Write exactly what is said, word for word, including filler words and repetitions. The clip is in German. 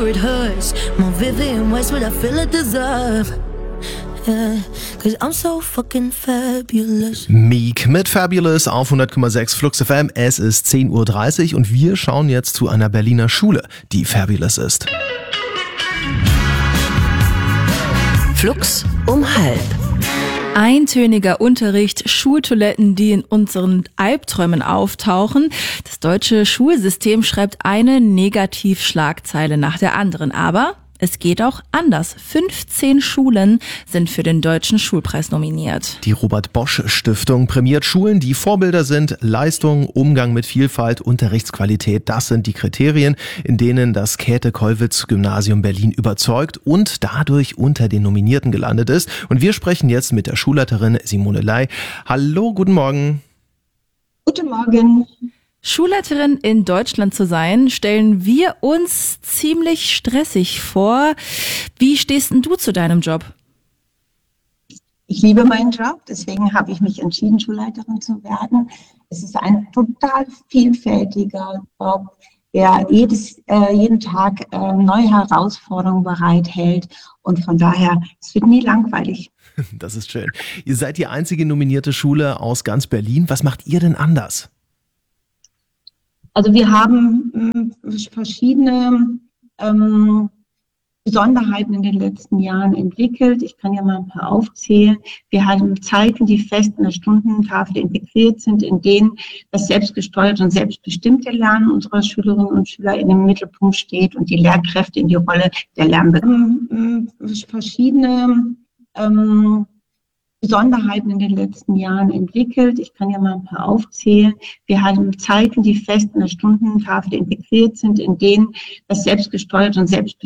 It hurts more vivid in ways what I feel I deserve. Yeah, cause I'm so fucking fabulous. Meek mit Fabulous auf hundert Komma sechs Flux F M. Es ist zehn Uhr dreißig und wir schauen jetzt zu einer Berliner Schule, die Fabulous ist. Flux um halb. Eintöniger Unterricht, Schultoiletten, die in unseren Albträumen auftauchen. Das deutsche Schulsystem schreibt eine Negativschlagzeile nach der anderen. Aber es geht auch anders. fünfzehn Schulen sind für den Deutschen Schulpreis nominiert. Die Robert-Bosch-Stiftung prämiert Schulen, die Vorbilder sind. Leistung, Umgang mit Vielfalt, Unterrichtsqualität, das sind die Kriterien, in denen das Käthe-Kollwitz-Gymnasium Berlin überzeugt und dadurch unter den Nominierten gelandet ist. Und wir sprechen jetzt mit der Schulleiterin Simone Ley. Hallo, guten Morgen. Guten Morgen. Schulleiterin in Deutschland zu sein, stellen wir uns ziemlich stressig vor. Wie stehst denn du zu deinem Job? Ich liebe meinen Job, deswegen habe ich mich entschieden, Schulleiterin zu werden. Es ist ein total vielfältiger Job, der jedes, äh, jeden Tag äh, neue Herausforderungen bereithält. Und von daher, es wird nie langweilig. Das ist schön. Ihr seid die einzige nominierte Schule aus ganz Berlin. Was macht ihr denn anders? Also wir haben äh, verschiedene ähm, Besonderheiten in den letzten Jahren entwickelt. Ich kann ja mal ein paar aufzählen. Wir haben Zeiten, die fest in der Stundentafel integriert sind, in denen das selbstgesteuerte und selbstbestimmte Lernen unserer Schülerinnen und Schüler in dem Mittelpunkt steht und die Lehrkräfte in die Rolle der Lernbegleiter. Verschiedene ähm, Besonderheiten in den letzten Jahren entwickelt. Ich kann ja mal ein paar aufzählen. Wir haben Zeiten, die fest in der Stundentafel integriert sind, in denen das selbstgesteuerte und selbstbestimmte